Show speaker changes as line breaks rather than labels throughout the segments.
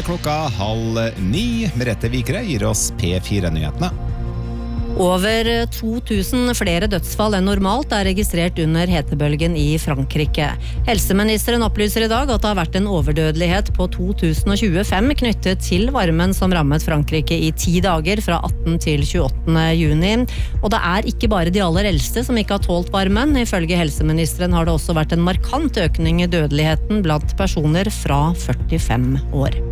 klokka 8:30. Merete Vikre gir oss P4-nyhetene.
Over 2000 flere dødsfall enn normalt er registrert under hetebølgen i Frankrike. Helseministeren opplyser i dag at det har vært en overdødelighet på 2025 knyttet til varmen som rammet Frankrike i 10 dager fra 18. til 28. juni. Og det er ikke bare de aller eldste som ikke har tålt varmen. Ifølge helseministeren har det også vært en markant økning i dødeligheten blant personer fra 45 år.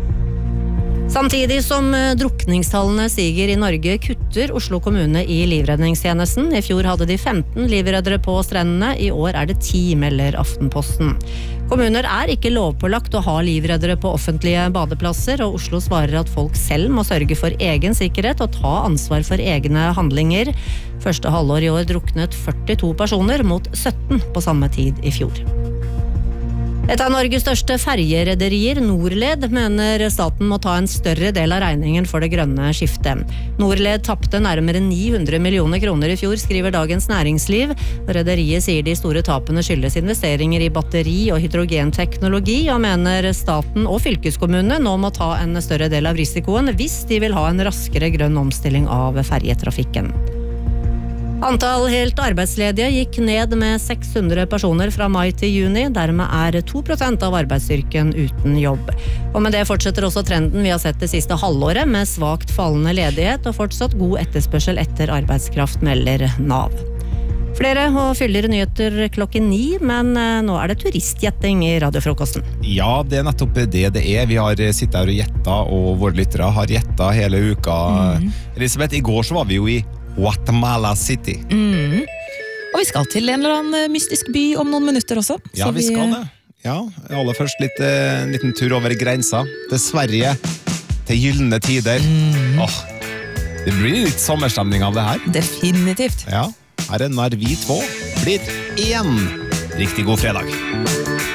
Samtidig som drukningstallene stiger i Norge, kutter Oslo kommune i livredningstjenesten. I fjor hadde de 15 livreddere på strendene, i år er det 10, melder Aftenposten. Kommuner er ikke lovpålagt å ha livreddere på offentlige badeplasser, og Oslo svarer at folk selv må sørge for egen sikkerhet og ta ansvar for egne handlinger. Første halvår i år druknet 42 personer mot 17 på samme tid i fjor. Et av Norges største ferjerederier, Norled, mener staten må ta en større del av regningen for det grønne skiftet. Norled tappte nærmere 900 millioner kroner i fjor, skriver Dagens Næringsliv. Rederiet sier de store tapene skyldes investeringer i batteri og hydrogenteknologi, og mener staten og fylkeskommunene nå må ta en større del av risikoen hvis de vil ha en raskere grønn omstilling av ferjetrafikken. Antall helt arbeidsledige gikk ned med 600 personer fra mai til juni. Dermed er 2% av arbeidsstyrken uten jobb. Og med det fortsetter også trenden vi har sett det siste halvåret, med svakt fallende ledighet og fortsatt god etterspørsel etter arbeidskraft, melder Nav. Flere og fyldigere nyheter 9:00, men nå er det turistgjetting i radiofrokosten.
Ja, det er nettopp det er. Vi har sittet her og gjettet, og våre lyttere har gjettet hele uka. Elisabeth, i går så var vi jo i Guatemala City.
Og vi skal til en eller annen mystisk by om noen minutter også.
Ja, vi skal det. Ja, aller først en liten tur over grensa til Sverige, til gyllene tider. Det blir litt sommerstemning av det her.
Definitivt.
Ja, her er når vi 2 blir 1. Riktig god fredag.